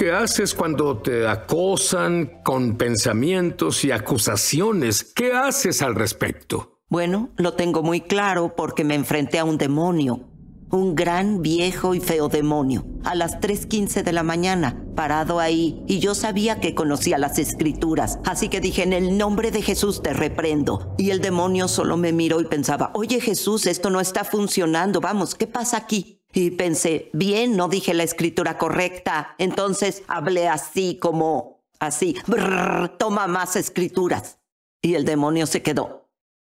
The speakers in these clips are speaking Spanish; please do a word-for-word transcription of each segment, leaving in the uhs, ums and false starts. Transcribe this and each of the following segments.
¿qué haces cuando te acosan con pensamientos y acusaciones? ¿Qué haces al respecto? Bueno, lo tengo muy claro porque me enfrenté a un demonio. Un gran, viejo y feo demonio. A las tres quince de la mañana, parado ahí. Y yo sabía que conocía las escrituras. Así que dije, en el nombre de Jesús te reprendo. Y el demonio solo me miró y pensaba, oye Jesús, esto no está funcionando. Vamos, ¿qué pasa aquí? Y pensé, bien, no dije la escritura correcta. Entonces hablé así como, así. Brrr, toma más escrituras. Y el demonio se quedó.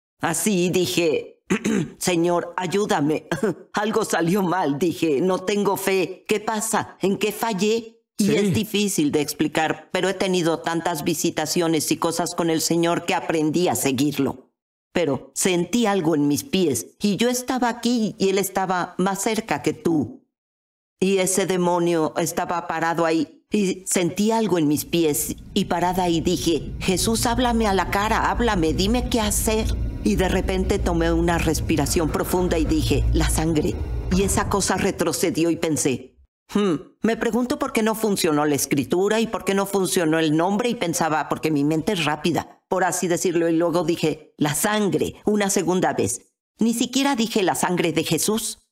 Así dije, Señor, ayúdame. Algo salió mal, dije, no tengo fe. ¿Qué pasa? ¿En qué fallé? Y sí. Es difícil de explicar, pero he tenido tantas visitaciones y cosas con el Señor que aprendí a seguirlo. Pero sentí algo en mis pies y yo estaba aquí y Él estaba más cerca que tú. Y ese demonio estaba parado ahí y sentí algo en mis pies y parada ahí dije, Jesús, háblame a la cara, háblame, dime qué hacer. Y de repente tomé una respiración profunda y dije, la sangre. Y esa cosa retrocedió y pensé, hmm, me pregunto por qué no funcionó la escritura y por qué no funcionó el nombre y pensaba, porque mi mente es rápida, por así decirlo. Y luego dije, la sangre, una segunda vez. Ni siquiera dije la sangre de Jesús.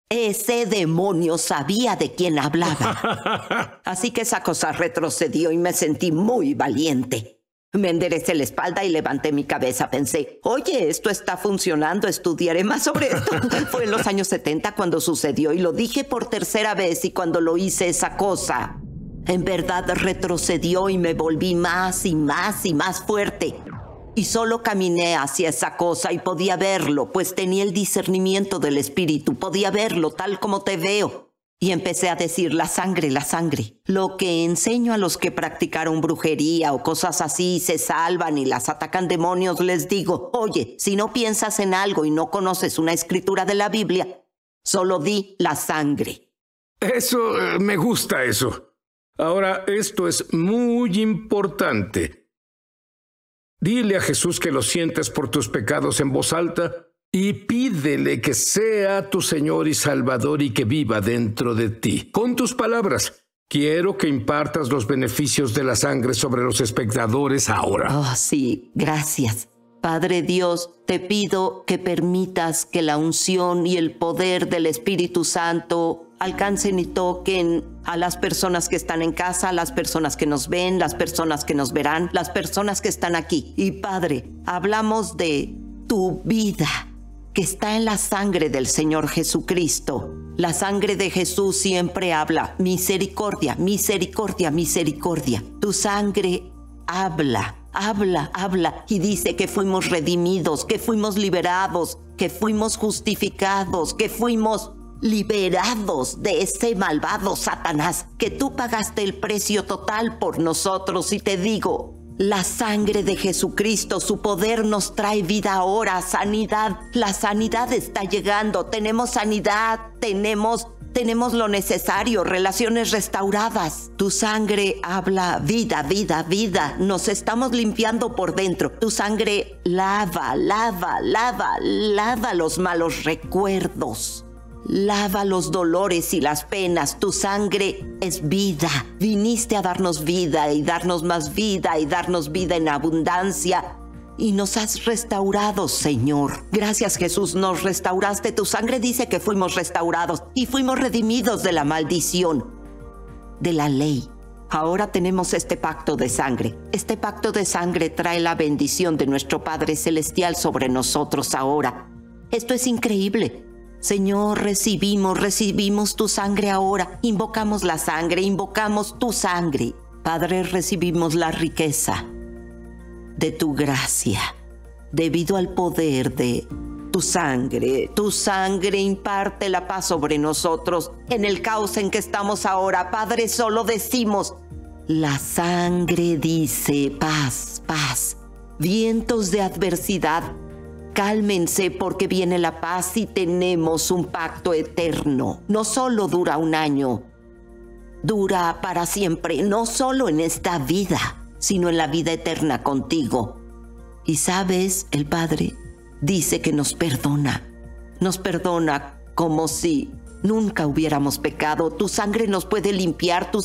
Ese demonio sabía de quién hablaba. Así que esa cosa retrocedió y me sentí muy valiente. Me enderecé la espalda y levanté mi cabeza. Pensé, oye, esto está funcionando, estudiaré más sobre esto. Fue en los años setenta cuando sucedió y lo dije por tercera vez y cuando lo hice esa cosa, en verdad retrocedió y me volví más y más y más fuerte. Y solo caminé hacia esa cosa y podía verlo, pues tenía el discernimiento del espíritu, podía verlo tal como te veo. Y empecé a decir, la sangre, la sangre. Lo que enseño a los que practicaron brujería o cosas así, se salvan y las atacan demonios, les digo, oye, si no piensas en algo y no conoces una escritura de la Biblia, solo di la sangre. Eso, eh, me gusta eso. Ahora, esto es muy importante. Dile a Jesús que lo sientes por tus pecados en voz alta y pídele que sea tu Señor y Salvador y que viva dentro de ti. Con tus palabras, quiero que impartas los beneficios de la sangre sobre los espectadores ahora. Oh, sí, gracias. Padre Dios, te pido que permitas que la unción y el poder del Espíritu Santo alcancen y toquen a las personas que están en casa, a las personas que nos ven, las personas que nos verán, las personas que están aquí. Y Padre, hablamos de tu vida, que está en la sangre del Señor Jesucristo. La sangre de Jesús siempre habla misericordia, misericordia, misericordia. Tu sangre habla, habla, habla y dice que fuimos redimidos, que fuimos liberados, que fuimos justificados, que fuimos liberados de ese malvado Satanás, que tú pagaste el precio total por nosotros. Y te digo, la sangre de Jesucristo, su poder nos trae vida ahora, sanidad. La sanidad está llegando, tenemos sanidad, tenemos, tenemos lo necesario, relaciones restauradas. Tu sangre habla vida, vida, vida. Nos estamos limpiando por dentro. Tu sangre lava, lava, lava, lava los malos recuerdos. Lava los dolores y las penas. Tu sangre es vida. Viniste a darnos vida y darnos más vida y darnos vida en abundancia. Y nos has restaurado, Señor. Gracias, Jesús, nos restauraste. Tu sangre dice que fuimos restaurados y fuimos redimidos de la maldición, de la ley. Ahora tenemos este pacto de sangre. Este pacto de sangre trae la bendición de nuestro Padre Celestial sobre nosotros ahora. Esto es increíble. Señor, recibimos, recibimos tu sangre ahora. Invocamos la sangre, invocamos tu sangre. Padre, recibimos la riqueza de tu gracia, debido al poder de tu sangre. Tu sangre imparte la paz sobre nosotros en el caos en que estamos ahora. Padre, solo decimos, la sangre dice paz, paz. Vientos de adversidad, cálmense porque viene la paz y tenemos un pacto eterno. No solo dura un año, dura para siempre, no solo en esta vida, sino en la vida eterna contigo. Y sabes, el Padre dice que nos perdona, nos perdona como si nunca hubiéramos pecado. Tu sangre nos puede limpiar, tu